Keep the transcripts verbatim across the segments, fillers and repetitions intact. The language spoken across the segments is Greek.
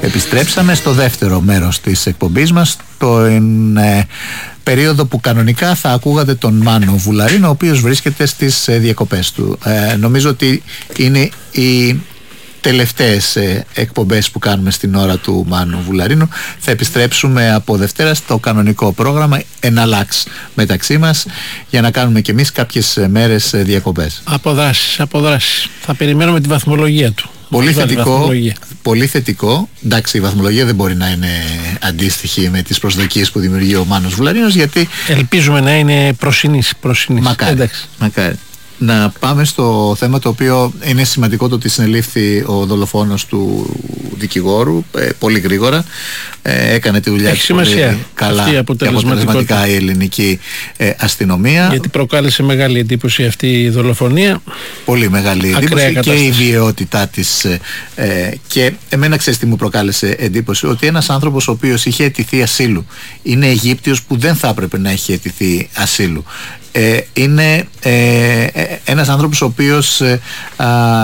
Επιστρέψαμε στο δεύτερο μέρος της εκπομπής μας, την ε, περίοδο που κανονικά θα ακούγατε τον Μάνο Βουλαρίνο, ο οποίος βρίσκεται στις ε, διακοπές του. Ε, νομίζω ότι είναι η τελευταίες ε, εκπομπές που κάνουμε στην ώρα του Μάνου Βουλαρίνου. Θα επιστρέψουμε από Δευτέρα στο κανονικό πρόγραμμα, εναλλάξ μεταξύ μας, για να κάνουμε κι εμείς κάποιες μέρες ε, διακοπές. Αποδράσεις, αποδράσεις. Θα περιμένουμε τη βαθμολογία του. Πολύ θετικό, πολύ θετικό. Εντάξει, η βαθμολογία δεν μπορεί να είναι αντίστοιχη με τις προσδοκίες που δημιουργεί ο Μάνος Βουλαρίνος, γιατί ελπίζουμε να είναι προσινής, προσινής. Μακάρι, Εντάξει. μακάρι. Να πάμε στο θέμα το οποίο είναι σημαντικό, το ότι συνελήφθη ο δολοφόνος του δικηγόρου ε, πολύ γρήγορα. Ε, έκανε τη δουλειά της πολύ καλά και αποτελεσματικά η ελληνική ε, αστυνομία. Γιατί προκάλεσε μεγάλη εντύπωση αυτή η δολοφονία. Πολύ μεγάλη εντύπωση και η βιαιότητά της. Ε, ε, και εμένα, ξέρεις τι μου προκάλεσε εντύπωση? Ότι ένας άνθρωπος ο οποίος είχε αιτηθεί ασύλου, είναι Αιγύπτιος που δεν θα έπρεπε να έχει αιτηθεί ασύλου. Ε, είναι ε, ένας άνθρωπος ο οποίος ε, α,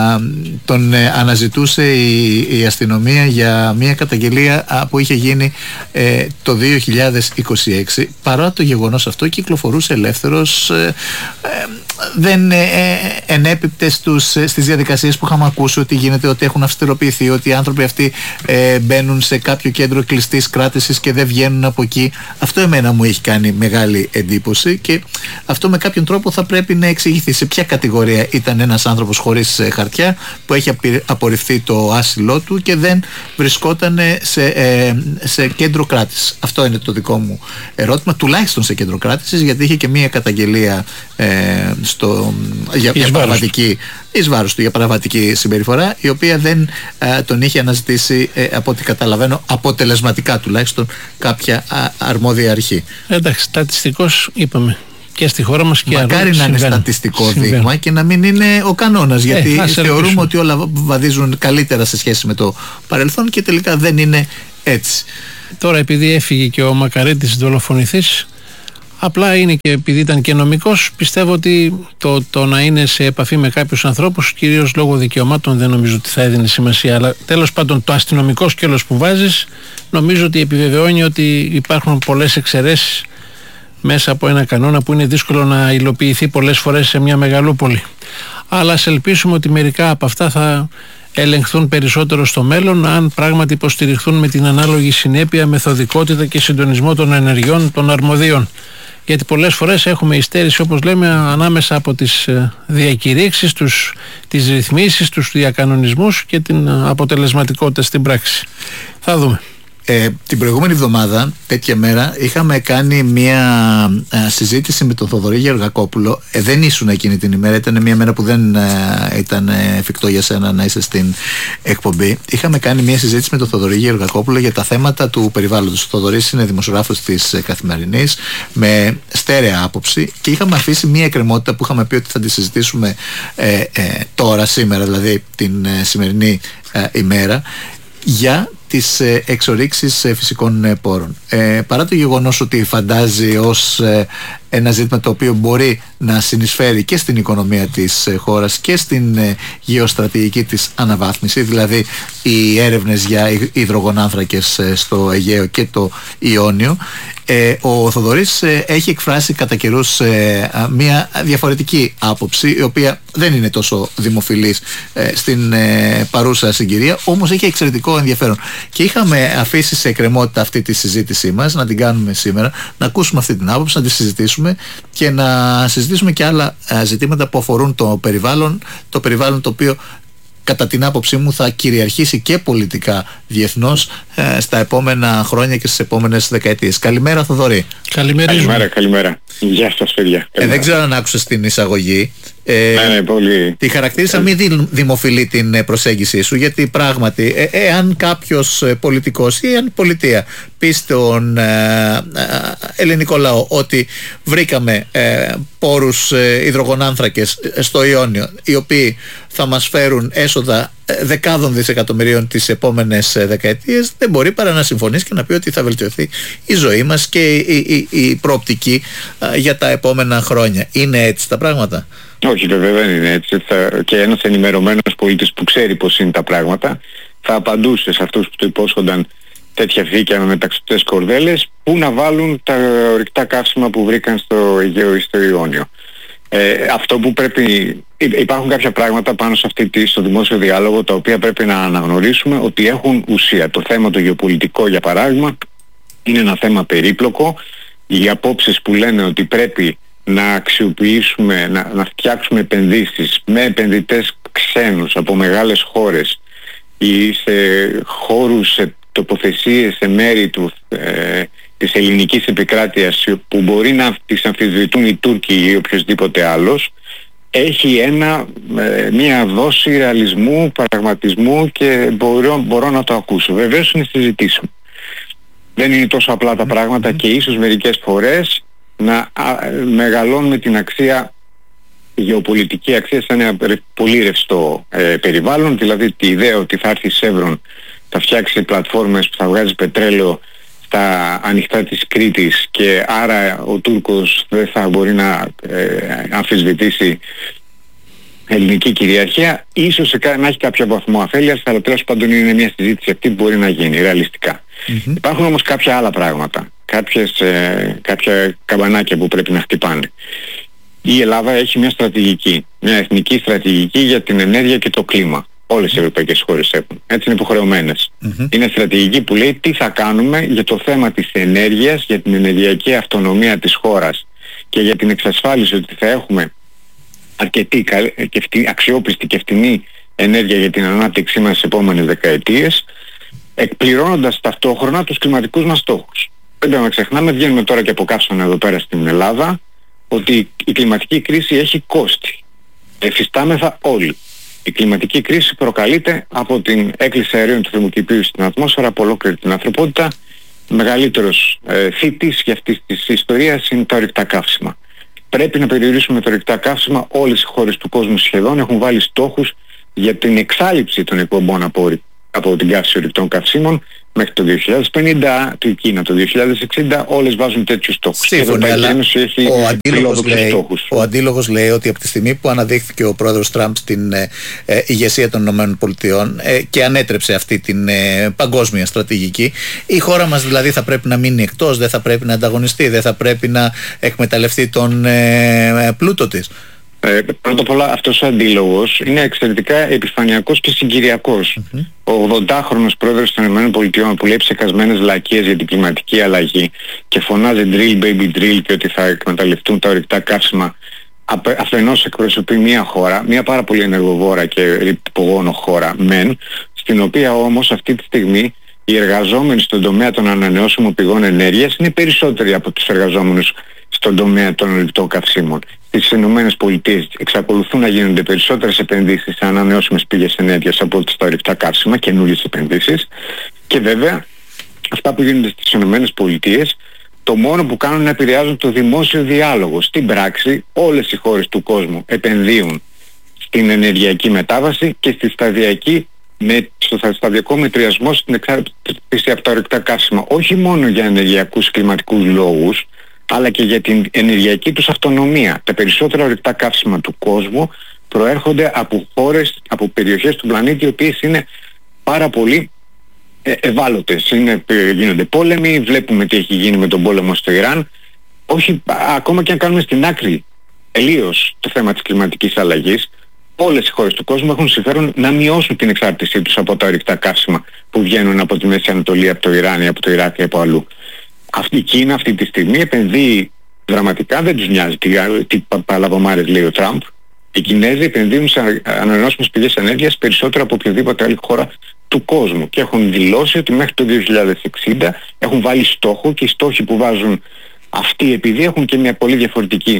τον ε, αναζητούσε η, η αστυνομία για μια καταγγελία α, που είχε γίνει ε, το δύο χιλιάδες είκοσι έξι. Παρά το γεγονός αυτό κυκλοφορούσε ελεύθερος, ε, ε, δεν ε, ενέπιπτε στους, στις διαδικασίες που είχαμε ακούσει ότι γίνεται, ότι έχουν αυστηροποιηθεί, ότι οι άνθρωποι αυτοί ε, μπαίνουν σε κάποιο κέντρο κλειστής κράτησης και δεν βγαίνουν από εκεί. Αυτό εμένα μου έχει κάνει μεγάλη εντύπωση και αυτό με κάποιον τρόπο θα πρέπει να εξηγηθεί. Σε ποια κατηγορία ήταν ένας άνθρωπος χωρίς ε, χαρτιά που έχει απορριφθεί το άσυλό του και δεν βρισκόταν σε, ε, σε κέντρο κράτησης? Αυτό είναι το δικό μου ερώτημα, τουλάχιστον σε κέντρο κράτησης, γιατί είχε και μία καταγγελία ε, στο, για, για παραβατική, εις βάρος του, για παραβατική συμπεριφορά, η οποία δεν ε, τον είχε αναζητήσει, ε, από ό,τι καταλαβαίνω, αποτελεσματικά τουλάχιστον, κάποια α, αρμόδια αρχή. Εντάξει, στατιστικός είπαμε και στη χώρα μας και μακάρι να είναι στατιστικό συμβαίνουν. δείγμα και να μην είναι ο κανόνας, γιατί ε, θεωρούμε ότι όλα βαδίζουν καλύτερα σε σχέση με το παρελθόν και τελικά δεν είναι έτσι. Τώρα, επειδή έφυγε και ο Μακαρίτης δολοφονηθής, απλά είναι και επειδή ήταν και νομικός, πιστεύω ότι το, το να είναι σε επαφή με κάποιους ανθρώπους, κυρίως λόγω δικαιωμάτων, δεν νομίζω ότι θα έδινε σημασία. Αλλά τέλος πάντων, το αστυνομικό σκέλος που βάζεις, νομίζω ότι επιβεβαιώνει ότι υπάρχουν πολλές εξαιρέσεις μέσα από ένα κανόνα που είναι δύσκολο να υλοποιηθεί πολλές φορές σε μια μεγαλούπολη. Αλλά ας ελπίσουμε ότι μερικά από αυτά θα ελεγχθούν περισσότερο στο μέλλον, αν πράγματι υποστηριχθούν με την ανάλογη συνέπεια, μεθοδικότητα και συντονισμό των ενεργειών των αρμοδίων. Γιατί πολλές φορές έχουμε υστέρηση, όπως λέμε, ανάμεσα από τις διακηρύξεις, τους, τις ρυθμίσεις, τους διακανονισμούς και την αποτελεσματικότητα στην πράξη. Θα δούμε. Ε, την προηγούμενη εβδομάδα, τέτοια μέρα, είχαμε κάνει μια α, συζήτηση με τον Θοδωρή Γεωργακόπουλο. Ε, δεν ήσουν εκείνη την ημέρα, ήταν μια μέρα που δεν α, ήταν εφικτό για σένα να είσαι στην εκπομπή. Είχαμε κάνει μια συζήτηση με τον Θοδωρή Γεωργακόπουλο για τα θέματα του περιβάλλοντος. Ο Θοδωρής είναι δημοσιογράφος της ε, Καθημερινής, με στέρεα άποψη, και είχαμε αφήσει μια εκκρεμότητα που είχαμε πει ότι θα τη συζητήσουμε ε, ε, τώρα, σήμερα, δηλαδή την ε, σημερινή ε, ημέρα, για τις ε, εξορίξεις ε, φυσικών ε, πόρων. Ε, παρά το γεγονός ότι φαντάζει ως ε, ένα ζήτημα το οποίο μπορεί να συνεισφέρει και στην οικονομία της ε, χώρας και στην ε, γεωστρατηγική της αναβάθμιση, δηλαδή οι έρευνες για υδρογονάνθρακες ε, στο Αιγαίο και το Ιόνιο, ε, ο Θοδωρής ε, έχει εκφράσει κατά καιρούς ε, μια διαφορετική άποψη, η οποία δεν είναι τόσο δημοφιλής ε, στην ε, παρούσα συγκυρία, όμως έχει εξαιρετικό ενδιαφέρον. Και είχαμε αφήσει σε εκκρεμότητα αυτή τη συζήτησή μας, να την κάνουμε σήμερα, να ακούσουμε αυτή την άποψη, να τη συζητήσουμε και να συζητήσουμε και άλλα ζητήματα που αφορούν το περιβάλλον, το περιβάλλον το οποίο κατά την άποψή μου θα κυριαρχήσει και πολιτικά διεθνώς ε, στα επόμενα χρόνια και στις επόμενες δεκαετίες. Καλημέρα, Θοδωρή. Καλημέρα, καλημέρα. Γεια σας, παιδιά. Ε, δεν ξέρω αν άκουσες την εισαγωγή. Ε, ναι, ναι, πολύ. Τη χαρακτήρισα μη δημοφιλή την προσέγγιση σου, γιατί πράγματι ε, εάν κάποιος πολιτικός ή αν πολιτεία πει στον ε, ε, ελληνικό λαό ότι βρήκαμε ε, πόρους ε, υδρογονάνθρακες στο Ιόνιο, οι οποίοι θα μας φέρουν έσοδα δεκάδων δισεκατομμυρίων τις επόμενες δεκαετίες, δεν μπορεί παρά να συμφωνήσει και να πει ότι θα βελτιωθεί η ζωή μας και η, η, η προοπτική α, για τα επόμενα χρόνια. Είναι έτσι τα πράγματα? Όχι, βέβαια δεν είναι έτσι. Θα, και ένας ενημερωμένος πολίτης που ξέρει πώς είναι τα πράγματα θα απαντούσε σε αυτούς που του υπόσχονταν τέτοια φύκια με μεταξωτές κορδέλες, πού να βάλουν τα ορυκτά καύσιμα που βρήκαν στο Αιγαίο ή στο Ιόνιο. Ε, αυτό που πρέπει, υπάρχουν κάποια πράγματα πάνω σε αυτή τη, στο δημόσιο διάλογο, τα οποία πρέπει να αναγνωρίσουμε ότι έχουν ουσία. Το θέμα το γεωπολιτικό, για παράδειγμα, είναι ένα θέμα περίπλοκο. Οι απόψεις που λένε ότι πρέπει να αξιοποιήσουμε, να, να φτιάξουμε επενδύσεις με επενδυτές ξένους από μεγάλες χώρες ή σε χώρους, σε τοποθεσίες, σε μέρη του, ε, της ελληνικής επικράτειας που μπορεί να τις αμφισβητούν οι Τούρκοι ή οποιοσδήποτε άλλος, έχει ένα, ε, μια δόση ρεαλισμού, πραγματισμού και μπορώ, μπορώ να το ακούσω. Βεβαίως είναι συζητήσιμο. Δεν είναι τόσο απλά τα πράγματα και ίσως μερικές φορές να α, μεγαλώνουμε την αξία, η γεωπολιτική αξία σε ένα πολύ ρευστό ε, περιβάλλον, δηλαδή τη ιδέα ότι θα έρθει η Σεύρον, θα φτιάξει πλατφόρμες που θα βγάζει πετρέλαιο στα ανοιχτά της Κρήτης και άρα ο Τούρκος δεν θα μπορεί να ε, αμφισβητήσει ελληνική κυριαρχία, ίσως να έχει κάποιο βαθμό αφέλειας, αλλά τέλος πάντων είναι μια συζήτηση αυτή που μπορεί να γίνει ρεαλιστικά. Mm-hmm. Υπάρχουν όμως κάποια άλλα πράγματα, κάποιες, ε, κάποια καμπανάκια που πρέπει να χτυπάνε. Η Ελλάδα έχει μια στρατηγική, μια εθνική στρατηγική για την ενέργεια και το κλίμα. Όλες οι ευρωπαϊκές χώρες έχουν. Έτσι είναι υποχρεωμένες. Mm-hmm. Είναι στρατηγική που λέει τι θα κάνουμε για το θέμα της ενέργειας, για την ενεργειακή αυτονομία της χώρας και για την εξασφάλιση ότι θα έχουμε αρκετή και φτηνή, αξιόπιστη και φτηνή ενέργεια για την ανάπτυξή μας στις επόμενες δεκαετίες, εκπληρώνοντας ταυτόχρονα τους κλιματικούς μας στόχους. Δεν πρέπει να ξεχνάμε, βγαίνουμε τώρα και αποκάψαμε εδώ πέρα στην Ελλάδα, ότι η κλιματική κρίση έχει κόστη. Εφιστάμεθα όλοι. Η κλιματική κρίση προκαλείται από την έκκληση αερίων του θερμοκηπίου στην ατμόσφαιρα από ολόκληρη την ανθρωπότητα. Μεγαλύτερος ε, θήτης για αυτή τη ιστορία είναι τα ορυκτά καύσιμα. Πρέπει να περιορίσουμε τα ορυκτά καύσιμα. Όλες οι χώρες του κόσμου σχεδόν έχουν βάλει στόχους για την εξάλειψη των εκπομπών από, από την καύση ορυκτών καυσίμων μέχρι το δύο χιλιάδες πενήντα, το Κίνα το δύο χιλιάδες εξήντα, όλες βάζουν τέτοιους στόχους. Σύμφωνα, αλλά ο αντίλογος, λέει, ο αντίλογος λέει ότι από τη στιγμή που αναδείχθηκε ο πρόεδρος Τραμπ στην ε, ε, ηγεσία των ΗΠΑ ε, και ανέτρεψε αυτή την ε, παγκόσμια στρατηγική, η χώρα μας δηλαδή θα πρέπει να μείνει εκτός, δεν θα πρέπει να ανταγωνιστεί, δεν θα πρέπει να εκμεταλλευτεί τον ε, πλούτο της. Ε, πρώτα απ' όλα αυτός ο αντίλογος είναι εξαιρετικά επιφανειακός και συγκυριακός. Mm-hmm. Ο ογδοντάχρονος πρόεδρος των ΗΠΑ που λέει ψεκασμένες λακίες για την κλιματική αλλαγή και φωνάζει drill baby drill και ότι θα εκμεταλλευτούν τα ορυκτά καύσιμα, αφενός εκπροσωπεί μια χώρα, μια πάρα πολύ ενεργοβόρα και ρηπογόνο χώρα μεν, στην οποία όμως αυτή τη στιγμή οι εργαζόμενοι στον τομέα των ανανεώσιμων πηγών ενέργειας είναι περισσότεροι από τους εργαζόμενους στον τομέα των ορυκτών καυσίμων. Στις Ηνωμένες Πολιτείες εξακολουθούν να γίνονται περισσότερες επενδύσεις σε ανανεώσιμες πηγές ενέργειας από ό,τι στα ορυκτά καύσιμα, καινούριες επενδύσεις. Και βέβαια αυτά που γίνονται στις Ηνωμένες Πολιτείες το μόνο που κάνουν είναι να επηρεάζουν το δημόσιο διάλογο. Στην πράξη όλες οι χώρες του κόσμου επενδύουν στην ενεργειακή μετάβαση και στη σταδιακή, με, στο σταδιακό μετριασμό στην εξάρτηση από τα ορυκτά καύσιμα. Όχι μόνο για ενεργειακούς κλιματικούς λόγους, αλλά και για την ενεργειακή τους αυτονομία. Τα περισσότερα ορυκτά καύσιμα του κόσμου προέρχονται από χώρες, από περιοχές του πλανήτη, οι οποίες είναι πάρα πολύ ε, ευάλωτες. Είναι, γίνονται πόλεμοι, βλέπουμε τι έχει γίνει με τον πόλεμο στο Ιράν. Όχι, ακόμα και αν κάνουμε στην άκρη τελείως το θέμα της κλιματικής αλλαγής, όλες οι χώρες του κόσμου έχουν συμφέρον να μειώσουν την εξάρτησή τους από τα ορυκτά καύσιμα που βγαίνουν από τη Μέση Ανατολή, από το Ιράν ή από το Ιράκ ή από αλλού. Αυτή η Κίνα αυτή τη στιγμή επενδύει δραματικά, δεν τους νοιάζει τι, τι παλαβομάρες λέει ο Τραμπ. Οι Κινέζοι επενδύουν σε ανανεώσιμες πηγές ενέργειας περισσότερο από οποιαδήποτε άλλη χώρα του κόσμου και έχουν δηλώσει ότι μέχρι το δύο χιλιάδες εξήντα έχουν βάλει στόχο, και οι στόχοι που βάζουν αυτοί, επειδή έχουν και μια πολύ διαφορετική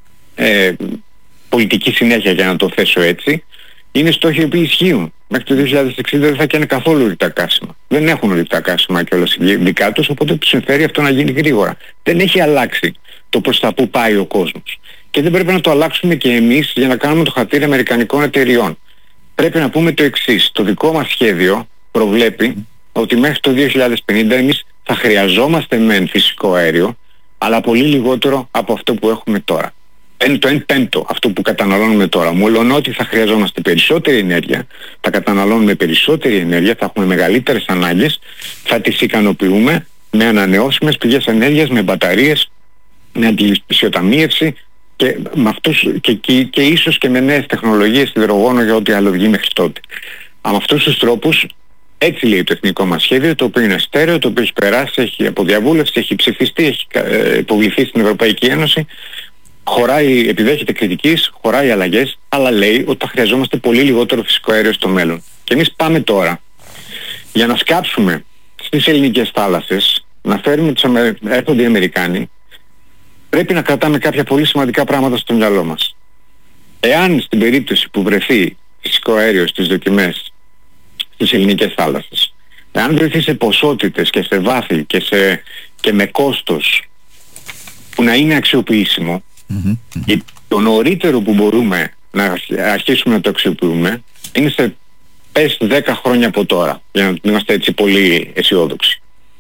ε, πολιτική συνέχεια, για να το θέσω έτσι, είναι στόχοι οι οποίοι ισχύουν. Μέχρι το δύο χιλιάδες εξήντα δεν θα καίνε καθόλου ορυκτά καύσιμα. Δεν έχουν ορυκτά καύσιμα κιόλας δικά τους, οπότε τους συμφέρει αυτό να γίνει γρήγορα. Δεν έχει αλλάξει το προς τα που πάει ο κόσμος. Και δεν πρέπει να το αλλάξουμε και εμείς για να κάνουμε το χατήρι αμερικανικών εταιριών. Πρέπει να πούμε το εξής. Το δικό μας σχέδιο προβλέπει ότι μέχρι το δύο χιλιάδες πενήντα εμείς θα χρειαζόμαστε μεν φυσικό αέριο, αλλά πολύ λιγότερο από αυτό που έχουμε τώρα. το εν πέμπτο αυτό που καταναλώνουμε τώρα. Μόλον ότι θα χρειαζόμαστε περισσότερη ενέργεια, θα καταναλώνουμε περισσότερη ενέργεια, θα έχουμε μεγαλύτερες ανάγκες, θα τις ικανοποιούμε με ανανεώσιμες πηγές ενέργειας, με μπαταρίες, με αντιληψιοταμίευση και, με αυτούς, και, και, και ίσως και με νέες τεχνολογίες υδρογόνο για ό,τι άλλο βγει μέχρι τότε. Με αυτούς τους τρόπους, έτσι λέει το εθνικό μας σχέδιο, το οποίο είναι στέρεο, το οποίο έχει περάσει, έχει αποδιαβούλευση, έχει ψηφιστεί, έχει ε, υποβληθεί στην Ευρωπαϊκή Ένωση, χωράει, επιδέχεται κριτικής, χωράει αλλαγές, αλλά λέει ότι θα χρειαζόμαστε πολύ λιγότερο φυσικό αέριο στο μέλλον. Και εμείς πάμε τώρα για να σκάψουμε στις ελληνικές θάλασσες, να φέρουμε τους Αμε... έρχονται οι Αμερικάνοι, πρέπει να κρατάμε κάποια πολύ σημαντικά πράγματα στο μυαλό μας. Εάν στην περίπτωση που βρεθεί φυσικό αέριο στις δοκιμές στις ελληνικές θάλασσες, εάν βρεθεί σε ποσότητες και σε βάθη και, σε... και με κόστος που να είναι αξιοποιήσιμο, mm-hmm. το νωρίτερο που μπορούμε να αρχίσουμε να το αξιοποιούμε είναι σε πες δέκα χρόνια από τώρα, για να είμαστε έτσι πολύ αισιόδοξοι.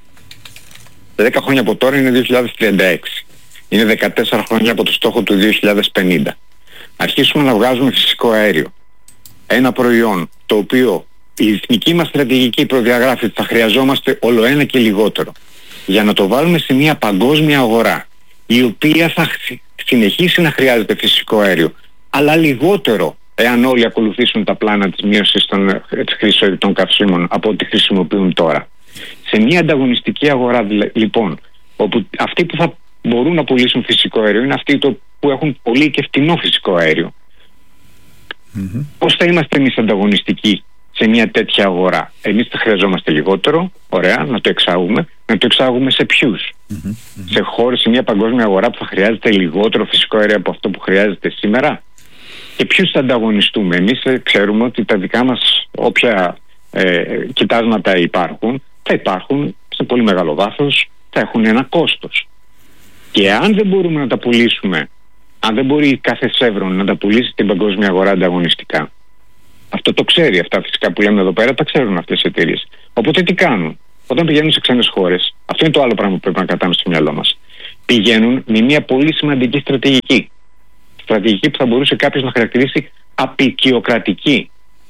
δέκα χρόνια από τώρα είναι δύο χιλιάδες τριάντα έξι. Είναι δεκατέσσερα χρόνια από το στόχο του δύο χιλιάδες πενήντα. Αρχίσουμε να βγάζουμε φυσικό αέριο. Ένα προϊόν το οποίο η εθνική μας στρατηγική προδιαγράφει ότι θα χρειαζόμαστε όλο ένα και λιγότερο. Για να το βάλουμε σε μια παγκόσμια αγορά, η οποία θα συνεχίσει να χρειάζεται φυσικό αέριο, αλλά λιγότερο εάν όλοι ακολουθήσουν τα πλάνα της μείωσης των, των καυσίμων από ό,τι χρησιμοποιούν τώρα. Σε μια ανταγωνιστική αγορά λοιπόν, όπου αυτοί που θα μπορούν να πουλήσουν φυσικό αέριο είναι αυτοί το, που έχουν πολύ και φτηνό φυσικό αέριο. Mm-hmm. Πώς θα είμαστε εμείς ανταγωνιστικοί σε μια τέτοια αγορά? Εμείς θα χρειαζόμαστε λιγότερο, ωραία, να το εξάγουμε. Να το εξάγουμε σε ποιους? Mm-hmm. Mm-hmm. Σε χώρες, σε μια παγκόσμια αγορά που θα χρειάζεται λιγότερο φυσικό αέριο από αυτό που χρειάζεται σήμερα. Και ποιους θα ανταγωνιστούμε? Εμείς ε, ξέρουμε ότι τα δικά μας όποια ε, κοιτάσματα υπάρχουν, θα υπάρχουν σε πολύ μεγάλο βάθος, θα έχουν ένα κόστος. Και αν δεν μπορούμε να τα πουλήσουμε, αν δεν μπορεί κάθε Σεύρον να τα πουλήσει στην παγκόσμια αγορά ανταγωνιστικά, αυτό το ξέρει, αυτά φυσικά που λέμε εδώ πέρα τα ξέρουν αυτές οι εταιρείες. Οπότε τι κάνουν? Όταν πηγαίνουν σε ξένες χώρες, αυτό είναι το άλλο πράγμα που πρέπει να κρατάμε στο μυαλό μας. Πηγαίνουν με μια πολύ σημαντική στρατηγική. Στρατηγική που θα μπορούσε κάποιος να χαρακτηρίσει απεικιοκρατική.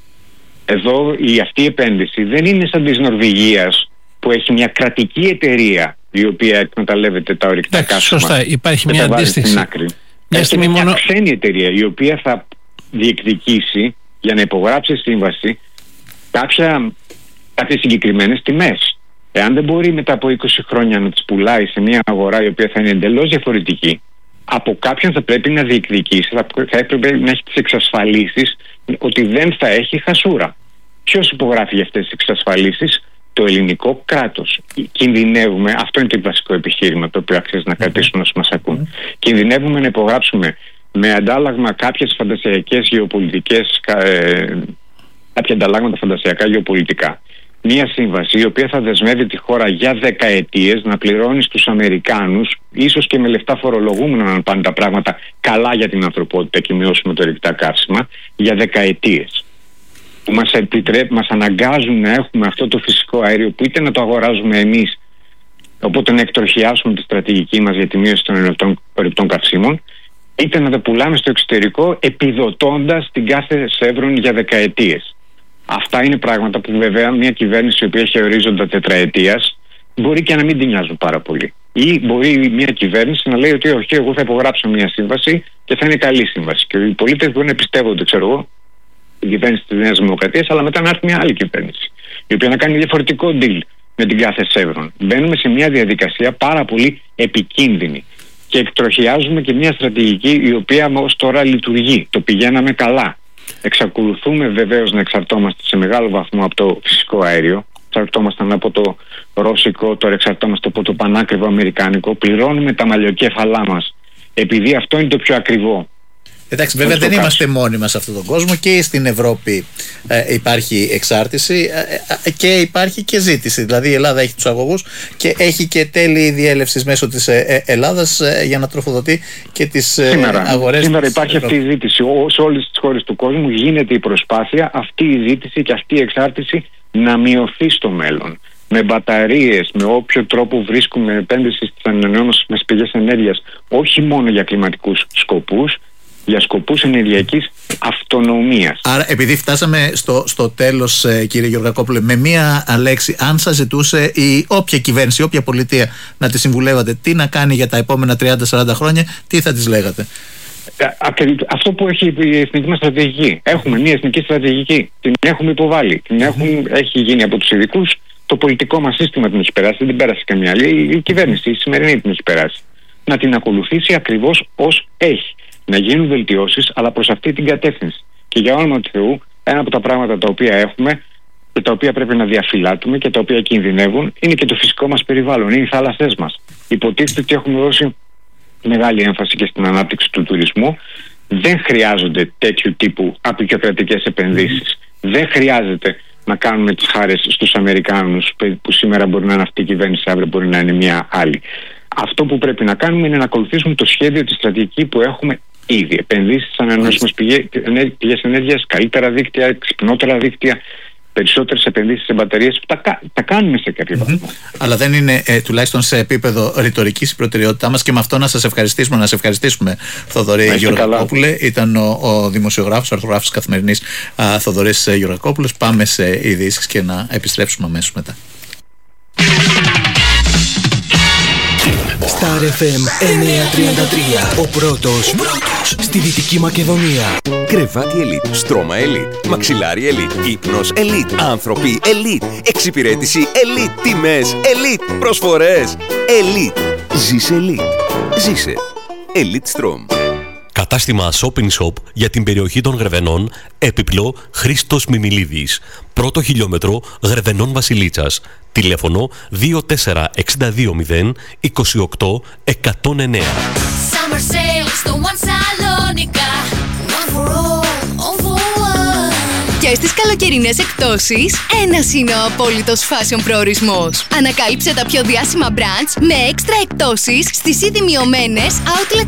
Εδώ η αυτή η επένδυση δεν είναι σαν της Νορβηγίας που έχει μια κρατική εταιρεία η οποία εκμεταλλεύεται τα ορυκτά καύσιμα. Σωστά, υπάρχει μια αντίστοιχη. Έχει μια μόνο... ξένη εταιρεία η οποία θα διεκδικήσει για να υπογράψει σύμβαση κάποια, κάποιες συγκεκριμένες τιμές. Εάν δεν μπορεί μετά από είκοσι χρόνια να τις πουλάει σε μια αγορά η οποία θα είναι εντελώς διαφορετική, από κάποιον θα πρέπει να διεκδικήσει, θα, θα έπρεπε να έχει τις εξασφαλίσεις ότι δεν θα έχει χασούρα. Ποιος υπογράφει για αυτές τις εξασφαλίσεις? Το ελληνικό κράτος. Κινδυνεύουμε, αυτό είναι το βασικό επιχείρημα το οποίο αξίζει να κρατήσουν όσοι μας ακούν. Κινδυνεύουμε να υπογράψουμε με αντάλλαγμα κάποιες φαντασιακές γεωπολιτικές, ε, κάποια ανταλλάγματα φαντασιακά γεωπολιτικά. Μία σύμβαση η οποία θα δεσμεύει τη χώρα για δεκαετίες να πληρώνει στους Αμερικάνους, ίσως και με λεφτά φορολογούμενα να πάνε τα πράγματα καλά για την ανθρωπότητα και μειώσουμε το ορυκτά καύσιμα, για δεκαετίες. Που μας, επιτρέπ, μας αναγκάζουν να έχουμε αυτό το φυσικό αέριο που είτε να το αγοράζουμε εμείς, οπότε να εκτροχιάσουμε τη στρατηγική μας για τη μείωση των ορυκτών καυσίμων, είτε να τα πουλάμε στο εξωτερικό επιδοτώντας την κάθε Σεύρον για δεκαετίες. Αυτά είναι πράγματα που βέβαια μια κυβέρνηση η οποία έχει ορίζοντα τετραετίας μπορεί και να μην την νοιάζουν πάρα πολύ. Ή μπορεί μια κυβέρνηση να λέει ότι όχι, εγώ θα υπογράψω μια σύμβαση και θα είναι καλή σύμβαση. Και οι πολίτες μπορεί να πιστεύονται, ξέρω εγώ, την κυβέρνηση της Νέας Δημοκρατίας, αλλά μετά να έρθει μια άλλη κυβέρνηση, η οποία να κάνει διαφορετικό deal με την κάθε Σεύρον. Μπαίνουμε σε μια διαδικασία πάρα πολύ επικίνδυνη και εκτροχιάζουμε και μια στρατηγική η οποία ως τώρα λειτουργεί. Το πηγαίναμε καλά. Εξακολουθούμε βεβαίως να εξαρτώμαστε σε μεγάλο βαθμό από το φυσικό αέριο. Εξαρτώμασταν από το ρώσικο, τώρα εξαρτώμαστε από το πανάκριβο αμερικάνικο. Πληρώνουμε τα μαλλιοκέφαλά μας επειδή αυτό είναι το πιο ακριβό. Εντάξει, βέβαια δεν είμαστε μόνοι μας σε αυτόν τον κόσμο και στην Ευρώπη ε, υπάρχει εξάρτηση ε, ε, και υπάρχει και ζήτηση. Δηλαδή η Ελλάδα έχει τους αγωγούς και έχει και τέλη διέλευσης μέσω της ε, ε, Ελλάδας ε, για να τροφοδοτεί και τις ε, σήμερα, αγορές. Σήμερα υπάρχει αυτή η ζήτηση. Ο, σε όλες τις χώρες του κόσμου γίνεται η προσπάθεια αυτή η ζήτηση και αυτή η εξάρτηση να μειωθεί στο μέλλον. με μπαταρίες, με όποιο τρόπο βρίσκουμε επένδυση στις ανανεώσιμες πηγές ενέργειας, όχι μόνο για κλιματικούς σκοπούς, για σκοπούς ενεργειακής αυτονομίας. Άρα, επειδή φτάσαμε στο, στο τέλος, ε, κύριε Γεωργακόπουλε, με μία λέξη, αν σας ζητούσε η όποια κυβέρνηση, όποια πολιτεία να τη συμβουλεύατε τι να κάνει για τα επόμενα τριάντα σαράντα χρόνια, τι θα της λέγατε? Αυτό που έχει η εθνική μας στρατηγική. Έχουμε μια εθνική στρατηγική. Την έχουμε υποβάλει. Την έχουν, έχει γίνει από τους ειδικούς. Το πολιτικό μας σύστημα την έχει περάσει. Δεν την πέρασε καμία άλλη. Η κυβέρνηση, η σημερινή την έχει περάσει. Να την ακολουθήσει ακριβώς ως έχει. Να γίνουν βελτιώσεις, αλλά προς αυτή την κατεύθυνση. Και για όνομα του Θεού, ένα από τα πράγματα τα οποία έχουμε και τα οποία πρέπει να διαφυλάτουμε και τα οποία κινδυνεύουν είναι και το φυσικό μας περιβάλλον. Είναι οι θάλασσές μας. Υποτίθεται ότι έχουμε δώσει μεγάλη έμφαση και στην ανάπτυξη του τουρισμού. Δεν χρειάζονται τέτοιου τύπου απεικιοκρατικές επενδύσεις. Mm. Δεν χρειάζεται να κάνουμε τις χάρες στους Αμερικάνους που σήμερα μπορεί να είναι αυτή η κυβέρνηση, αύριο μπορεί να είναι μια άλλη. Αυτό που πρέπει να κάνουμε είναι να ακολουθήσουμε το σχέδιο, τη στρατηγική που έχουμε ήδη. Επενδύσεις στις ανανεώσιμες πηγές ενέργειας, καλύτερα δίκτυα, ξυπνότερα δίκτυα, περισσότερες επενδύσεις σε μπαταρίες που τα, τα κάνουμε σε κάποιο βαθμό. Mm-hmm. Αλλά δεν είναι ε, τουλάχιστον σε επίπεδο ρητορικής η προτεραιότητά μας, και με αυτό να σας ευχαριστήσουμε, να σας ευχαριστήσουμε, Θοδωρή Γεωργακόπουλε. Ήταν ο, ο δημοσιογράφος, ο αρθρογράφος Καθημερινής α, Θοδωρής Γεωργακόπουλος. Πάμε σε ειδήσεις και να επιστρέψουμε αμέσως μετά. Star εφ εμ εννιακόσια τριάντα τρία, ο πρώτος, πρώτος στη Δυτική Μακεδονία. Κρεβάτι Elite, στρώμα Elite, μαξιλάρι Elite, ύπνος Elite, άνθρωποι Elite, εξυπηρέτηση Elite, τιμές Elite, προσφορές Elite. Ζήσε Elite. Ζήσε Elite Strom. Κατάστημα Shopping Shop για την περιοχή των Γρεβενών, έπιπλο Χρήστος Μιμιλίδης. Πρώτο χιλιόμετρο Γρεβενών Βασιλίτσας. Τηλέφωνο δύο τέσσερα έξι δύο μηδέν είκοσι οκτώ εκατόν εννέα. Και στις καλοκαιρινές εκπτώσεις, ένας είναι ο απόλυτος fashion προορισμός. Ανακάλυψε τα πιο διάσημα brands με έξτρα εκπτώσεις στις ήδη μειωμένες outlet